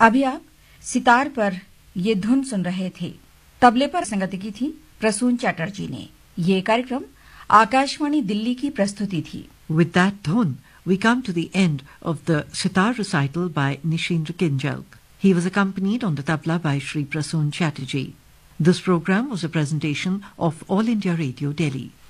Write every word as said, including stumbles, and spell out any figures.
अभी आप सितार पर ये धुन सुन रहे थे। तबले पर संगति की थी प्रसून चैटर्जी ने। ये कार्यक्रम आकाशवाणी दिल्ली की प्रस्तुति थी। With that dhun, we come to the end of the sitar recital by Nishindra Kinjal. He was accompanied on the tabla by Shri Prasoon Chatterjee. This program was a presentation of All India Radio Delhi.